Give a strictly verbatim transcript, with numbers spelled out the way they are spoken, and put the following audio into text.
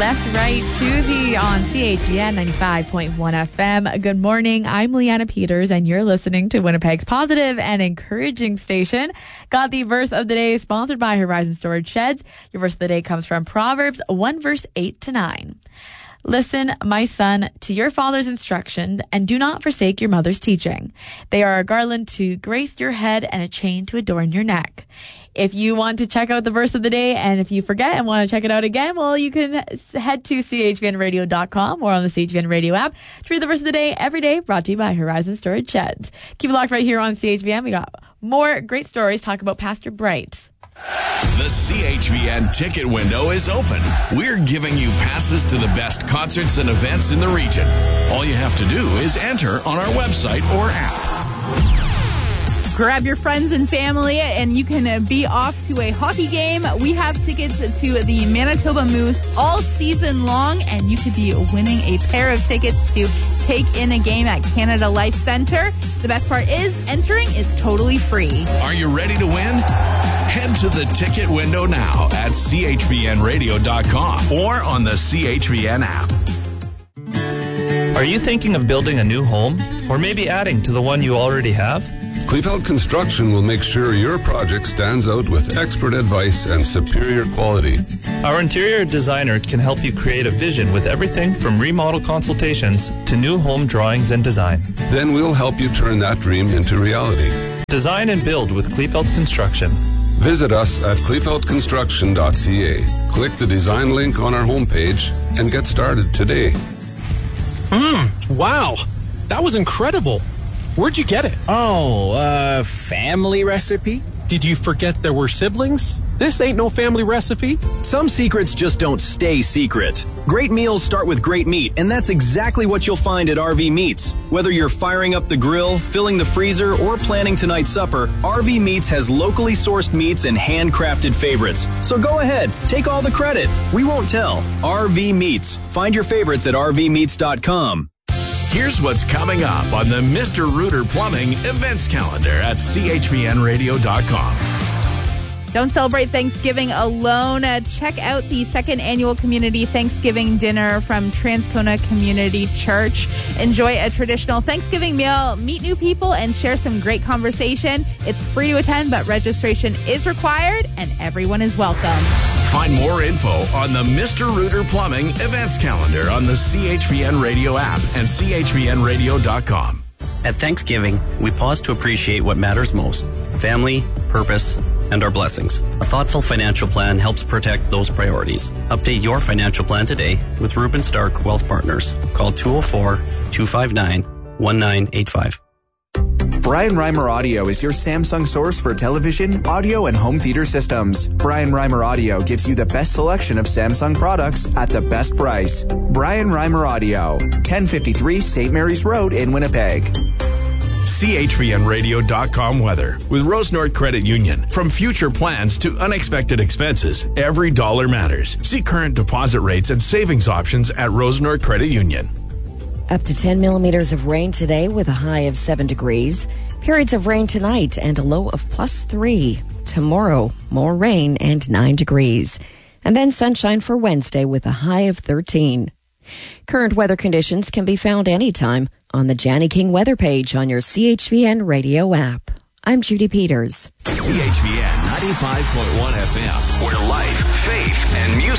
Left, Right, Tuesday on C H V N ninety-five point one F M. Good morning. I'm Leanna Peters, and you're listening to Winnipeg's positive and encouraging station. Got the verse of the day sponsored by Horizon Storage Sheds. Your verse of the day comes from Proverbs one, verse eight to nine. Listen, my son, to your father's instruction, and do not forsake your mother's teaching. They are a garland to grace your head and a chain to adorn your neck. If you want to check out the verse of the day, and if you forget and want to check it out again, well, you can head to C H V N radio dot com or on the C H V N radio app to read the verse of the day every day, brought to you by Horizon Storage Sheds. Keep it locked right here on C H V N. We got more great stories. Talk about Pastor Bright. The C H V N ticket window is open. We're giving you passes to the best concerts and events in the region. All you have to do is enter on our website or app. Grab your friends and family and you can be off to a hockey game. We have tickets to the Manitoba Moose all season long, and you could be winning a pair of tickets to take in a game at Canada Life Centre. The best part is entering is totally free. Are you ready to win? Head to the ticket window now at C H V N radio dot com or on the C H V N app. Are you thinking of building a new home or maybe adding to the one you already have? Kleefeld Construction will make sure your project stands out with expert advice and superior quality. Our interior designer can help you create a vision with everything from remodel consultations to new home drawings and design. Then we'll help you turn that dream into reality. Design and build with Kleefeld Construction. Visit us at kleefeld construction dot c a. Click the design link on our homepage and get started today. Mmm, wow. That was incredible. Where'd you get it? Oh, uh, family recipe? Did you forget there were siblings? This ain't no family recipe. Some secrets just don't stay secret. Great meals start with great meat, and that's exactly what you'll find at R V Meats. Whether you're firing up the grill, filling the freezer, or planning tonight's supper, R V Meats has locally sourced meats and handcrafted favorites. So go ahead, take all the credit. We won't tell. R V Meats. Find your favorites at r v meats dot com. Here's what's coming up on the Mister Rooter Plumbing events calendar at C H V N radio dot com. Don't celebrate Thanksgiving alone. Uh, check out the second annual Community Thanksgiving Dinner from Transcona Community Church. Enjoy a traditional Thanksgiving meal, meet new people, and share some great conversation. It's free to attend, but registration is required, and everyone is welcome. Find more info on the Mister Rooter Plumbing events calendar on the C H V N radio app and C H V N radio dot com. At Thanksgiving, we pause to appreciate what matters most: family, purpose, and our blessings. A thoughtful financial plan helps protect those priorities. Update your financial plan today with Ruben Stark Wealth Partners. Call two oh four, two five nine, one nine eight five. Brian Reimer Audio is your Samsung source for television, audio, and home theater systems. Brian Reimer Audio gives you the best selection of Samsung products at the best price. Brian Reimer Audio, ten fifty-three Saint Mary's Road in Winnipeg. C H V N radio dot com weather with Rose North Credit Union. From future plans to unexpected expenses, every dollar matters. See current deposit rates and savings options at Rose North Credit Union. Up to ten millimeters of rain today with a high of seven degrees. Periods of rain tonight and a low of plus three. Tomorrow, more rain and nine degrees. And then sunshine for Wednesday with a high of thirteen. Current weather conditions can be found anytime on the Janny King weather page on your C H V N radio app. I'm Judy Peters. C H V N ninety-five point one F M, where life, faith, and